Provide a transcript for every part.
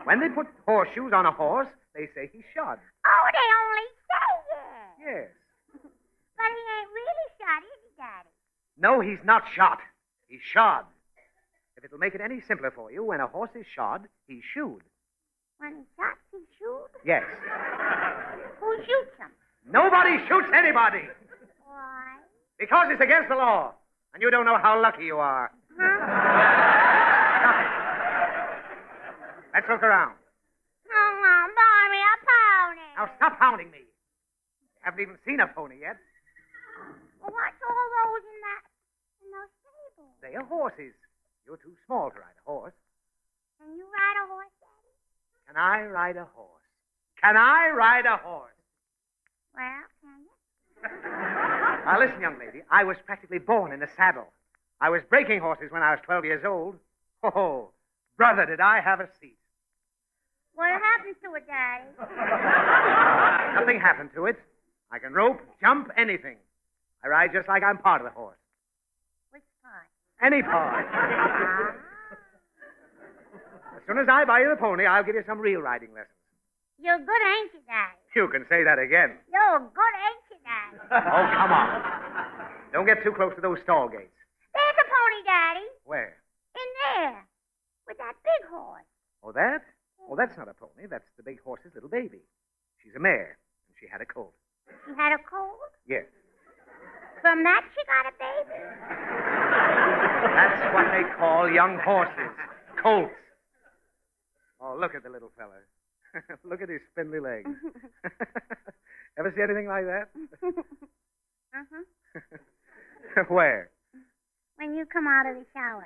When they put horseshoes on a horse, they say he's shod. Oh, they only say it. Yes. But he ain't really shot, is he, Daddy? No, he's not shot. He's shod. If it'll make it any simpler for you, when a horse is shod, he's shoed. When he shots, he shoots? Yes. Who shoots him? Nobody shoots anybody. Why? Because it's against the law. And you don't know how lucky you are. Let's look around. Oh, buy me a pony. Now stop hounding me. You haven't even seen a pony yet. Well, what's all those in those stables? They are horses. You're too small to ride a horse. Can you ride a horse, Daddy? Can I ride a horse? Can I ride a horse? Well, can you? Now listen, young lady. I was practically born in a saddle. I was breaking horses when I was 12 years old. Oh, brother, did I have a seat. What happened to it, Daddy? Nothing happened to it. I can rope, jump, anything. I ride just like I'm part of the horse. Which part? Any part. As soon as I buy you the pony, I'll give you some real riding lessons. You're good, ain't you, Daddy? You can say that again. You're good, ain't you, Daddy? Oh, come on. Don't get too close to those stall gates. There's a pony, Daddy. Where? In there. With that big horse. Oh, that? Oh, that's not a pony. That's the big horse's little baby. She's a mare, and she had a colt. She had a cold? Yes. From that she got a baby? That's what they call young horses. Colts. Oh, look at the little fella. Look at his spindly legs. Ever see anything like that? Uh-huh. Where? When you come out of the shower.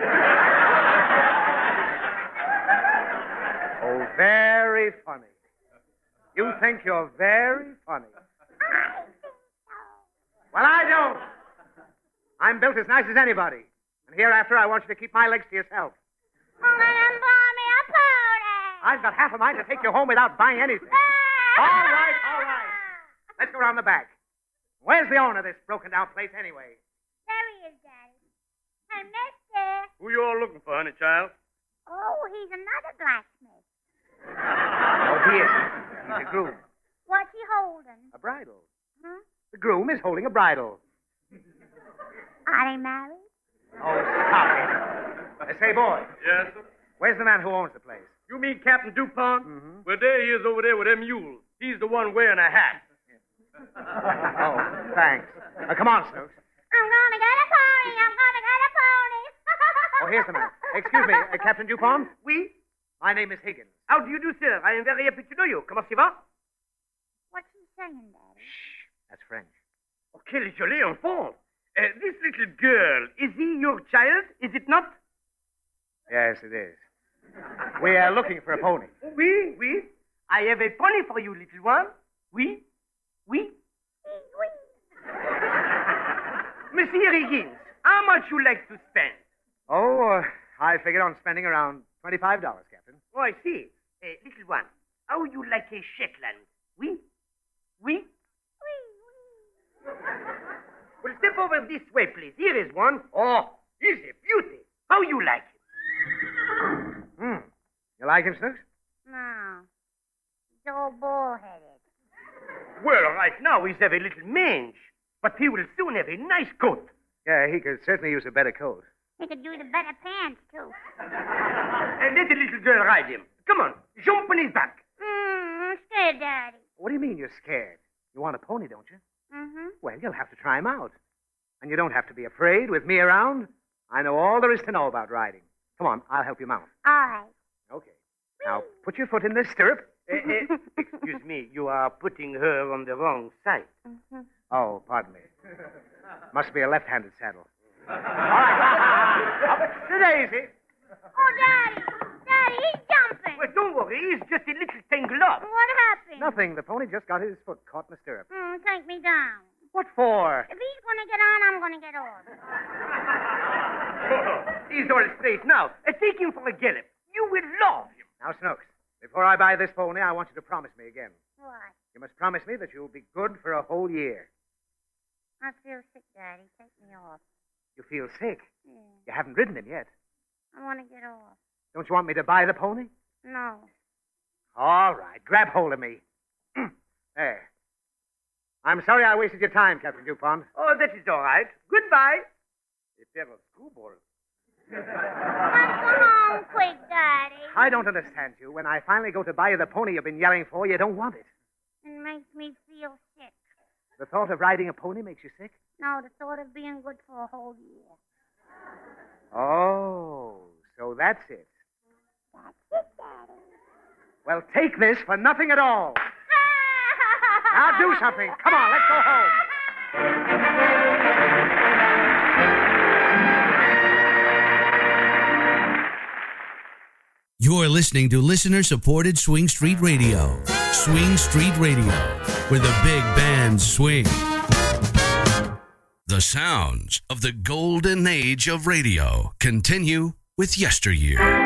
Oh, very funny. You think you're very funny. I think so. Well, I don't. I'm built as nice as anybody. And hereafter, I want you to keep my legs to yourself. Oh, then buy me a pony. I've got half a mind to take you home without buying anything. All right, all right. Let's go around the back. Where's the owner of this broken-down place, anyway? There he is, Daddy. Hey, mister. Who you all looking for, honey child? Oh, he's another blacksmith. Oh, he isn't. He's a groom. What's he holding? A bridle. Huh? The groom is holding a bridle. Are they married? Oh, stop it. Say, boy, Yes, sir. where's the man who owns the place? You mean Captain DuPont? Mm-hmm. Well, there he is over there with them mules. He's the one wearing a hat. Oh, thanks. Come on, Snooks. I'm gonna get a pony. I'm gonna get a pony. Oh, here's the man. Excuse me, Captain DuPont? Oui? My name is Higgins. How do you do, sir? I am very happy to know you. Comment ça va? What's he saying, Daddy? Shh, that's French. Oh, quel joli enfant. This little girl, is he your child? Is it not? Yes, it is. We are looking for a pony. Oui, oui. I have a pony for you, little one. Oui, oui. Monsieur Higgins, how much you like to spend? Oh, I figured on spending around $25, Captain. Oh, I see. Little one, how you like a Shetland? Oui? Oui? Well, step over this way, please. Here is one. Oh, he's a beauty. How you like it? You like him, Snooks? No. He's all bullheaded. Well, right now he's have a little mange, but he will soon have a nice coat. Yeah, he could certainly use a better coat. He could do the better pants, too. And let the little girl ride him. Come on, jump on his back. I'm scared, Daddy. What do you mean you're scared? You want a pony, don't you? Mm-hmm. Well, you'll have to try him out. And you don't have to be afraid with me around. I know all there is to know about riding. Come on, I'll help you mount. All right. Okay. Now, put your foot in this stirrup. Excuse me, you are putting her on the wrong side. Mm-hmm. Oh, pardon me. Must be a left-handed saddle. All right. Up to Daisy. Oh, Daddy. Daddy, he's jumping. Well, don't worry, he's just a little tangled up. What happened? Nothing. The pony just got his foot caught in the stirrup. Take me down. What for? If he's going to get on, I'm going to get off. He's all straight now. Take him for a gallop. You will love him. Now, Snooks, before I buy this pony, I want you to promise me again. What? You must promise me that you'll be good for a whole year. I feel sick, Daddy. Take me off. You feel sick. Yeah. You haven't ridden him yet. I want to get off. Don't you want me to buy the pony? No. All right, grab hold of me. There. I'm sorry I wasted your time, Captain DuPont. Oh, that is all right. Goodbye. A pair of screwballs. Let's go home quick, Daddy. I don't understand you. When I finally go to buy you the pony you've been yelling for, you don't want it. It makes me feel sick. The thought of riding a pony makes you sick? No, the thought of being good for a whole year. Oh, so that's it. That's it, Daddy. Well, take this for nothing at all. Now do something. Come on, let's go home. You're listening to listener-supported Swing Street Radio. Swing Street Radio, where the big bands swing. The sounds of the golden age of radio continue with yesteryear.